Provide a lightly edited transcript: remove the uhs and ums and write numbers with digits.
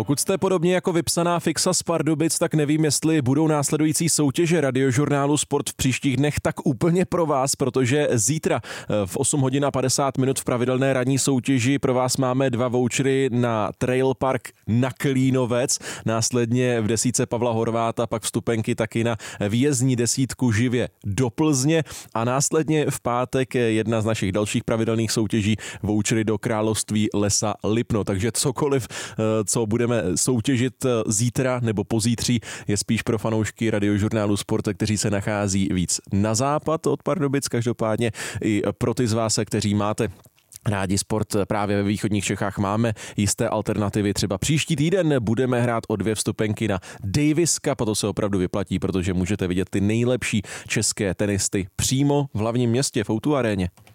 Pokud jste podobně jako vypsaná Fixa z Pardubic, tak nevím, jestli budou následující soutěže Radiožurnálu Sport v příštích dnech tak úplně pro vás, protože zítra v 8 hodin a 50 minut v pravidelné ranní soutěži pro vás máme 2 vouchery na Trail Park na Klínovec, následně v desítce Pavla Horváta, pak vstupenky taky na výjezdní desítku živě do Plzně a následně v pátek jedna z našich dalších pravidelných soutěží vouchery do Království lesa Lipno. Takže cokoliv, co budeme soutěžit zítra nebo pozítří, je spíš pro fanoušky Radiožurnálu Sport, kteří se nachází víc na západ od Pardubic. Každopádně i pro ty z vás, kteří máte rádi sport právě ve východních Čechách, máme jisté alternativy. Třeba příští týden budeme hrát o 2 vstupenky na Davis Cup a to se opravdu vyplatí, protože můžete vidět ty nejlepší české tenisty přímo v hlavním městě v O2 aréně.